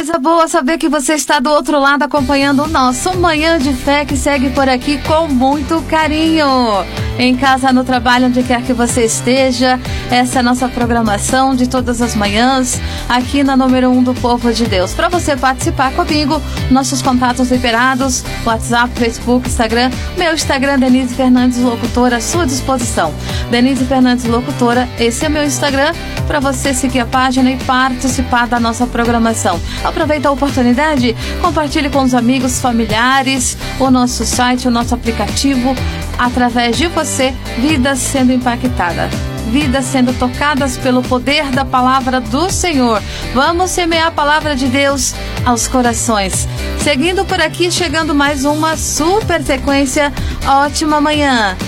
coisa boa saber que você está do outro lado acompanhando o nosso Manhã de Fé, que segue por aqui com muito carinho. Em casa, no trabalho, onde quer que você esteja, essa é a nossa programação de todas as manhãs, aqui na número 1 do Povo de Deus. Para você participar comigo, nossos contatos liberados, WhatsApp, Facebook, Instagram. Meu Instagram, Denise Fernandes Locutora, à sua disposição. Denise Fernandes Locutora, esse é meu Instagram, para você seguir a página e participar da nossa programação. Aproveita a oportunidade, compartilhe com os amigos, familiares, o nosso site, o nosso aplicativo. Através de você, vidas sendo impactadas, vidas sendo tocadas pelo poder da palavra do Senhor. Vamos semear a palavra de Deus aos corações. Seguindo por aqui, chegando mais uma super sequência. Ótima manhã.